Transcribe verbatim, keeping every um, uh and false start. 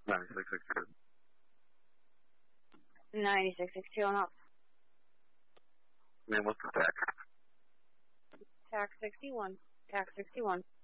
ninety-six sixty-two. ninety-six sixty-two and up. Man, what's the tax? Tax sixty-one. Tax sixty-one.